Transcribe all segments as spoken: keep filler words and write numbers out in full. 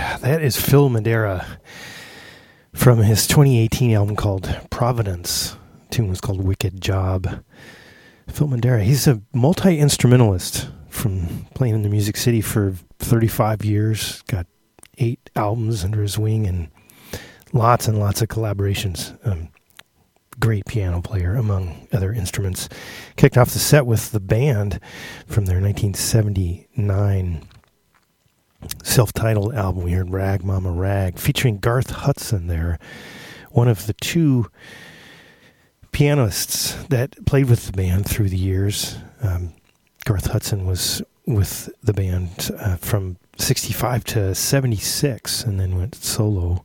That is Phil Madeira from his twenty eighteen album called Providence. The tune was called Wicked Job. Phil Madeira, he's a multi-instrumentalist from playing in the Music City for thirty-five years. Got eight albums under his wing and lots and lots of collaborations. Um, great piano player, among other instruments. Kicked off the set with the band from their nineteen seventy-nine self-titled album. We heard Rag Mama Rag, featuring Garth Hudson there, one of the two pianists that played with the band through the years. Um, Garth Hudson was with the band uh, from sixty-five to seventy-six and then went solo.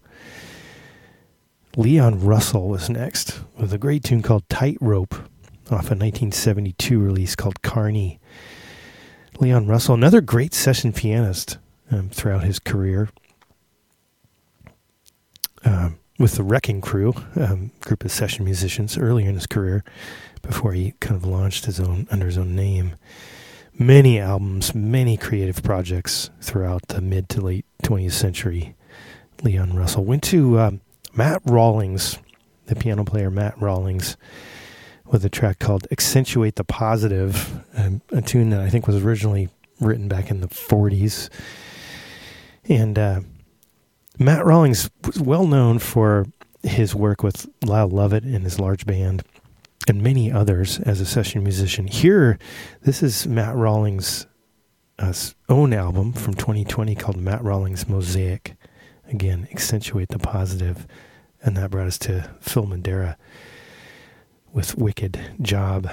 Leon Russell was next with a great tune called Tightrope off a nineteen seventy-two release called Carney. Leon Russell, another great session pianist um, throughout his career. Um, with the Wrecking Crew, um, group of session musicians earlier in his career before he kind of launched his own under his own name. Many albums, many creative projects throughout the mid to late twentieth century. Leon Russell went to um, Matt Rawlings, the piano player Matt Rawlings, with a track called Accentuate the Positive, um, a tune that I think was originally written back in the forties. And uh, Matt Rawlings was well known for his work with Lyle Lovett and his large band and many others as a session musician. Here, this is Matt Rawlings' uh, own album from twenty twenty called Matt Rawlings Mosaic. Again, Accentuate the Positive. And that brought us to Phil Madeira with Wicked Job.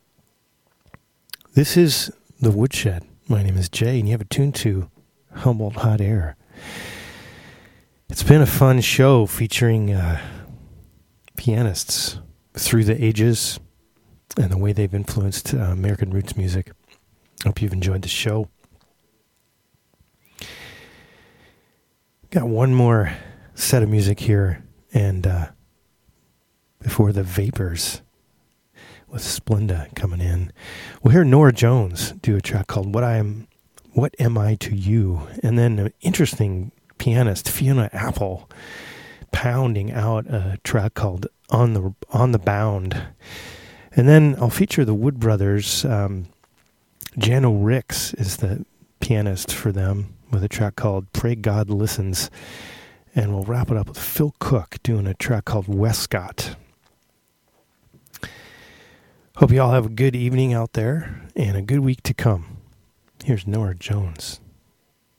This is The Woodshed. My name is Jay, and you have a tune to Humboldt Hot Air. It's been a fun show featuring uh, pianists through the ages and the way they've influenced uh, American roots music. Hope you've enjoyed the show. Got one more set of music here, and uh, before the Vapors with Splenda coming in, we'll hear Norah Jones do a track called "What I Am, What Am I to You," and then an interesting pianist, Fiona Apple, pounding out a track called "On the On the Bound," and then I'll feature the Wood Brothers. Um, Jano Ricks is the pianist for them, with a track called Pray God Listens. And we'll wrap it up with Phil Cook doing a track called Westcott. Hope you all have a good evening out there and a good week to come. Here's Norah Jones.